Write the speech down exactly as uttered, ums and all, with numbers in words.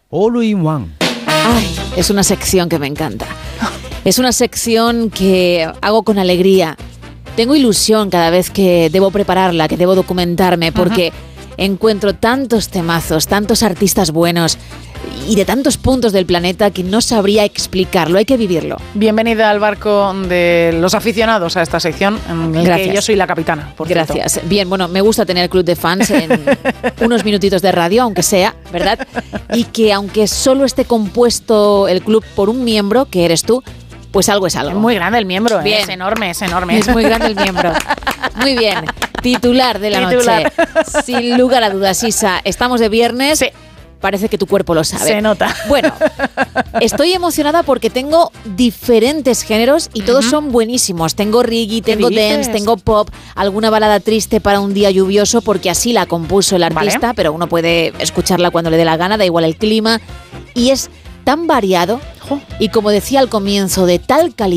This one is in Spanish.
All in One. Ay, es una sección que me encanta. Es una sección que hago con alegría. Tengo ilusión cada vez que debo prepararla, que debo documentarme, porque uh-huh. encuentro tantos temazos, tantos artistas buenos y de tantos puntos del planeta que no sabría explicarlo, hay que vivirlo. Bienvenida al barco de los aficionados a esta sección, en el Gracias. que yo soy la capitana, por Gracias. cierto. Bien, bueno, me gusta tener club de fans en unos minutitos de radio, aunque sea, ¿verdad? Y que aunque solo esté compuesto el club por un miembro, que eres tú, pues algo es algo. Es muy grande el miembro, bien. ¿eh? Es enorme, es enorme. Es muy grande el miembro. Muy bien. Titular de la Titular. noche. Sin lugar a dudas, Isa. Estamos de viernes. Sí. Parece que tu cuerpo lo sabe. Se nota. Bueno, estoy emocionada porque tengo diferentes géneros y todos uh-huh. son buenísimos. Tengo reggae, tengo dance, tengo pop, alguna balada triste para un día lluvioso, porque así la compuso el artista, vale. pero uno puede escucharla cuando le dé la gana, da igual el clima. Y es tan variado y, como decía al comienzo, de tal calidad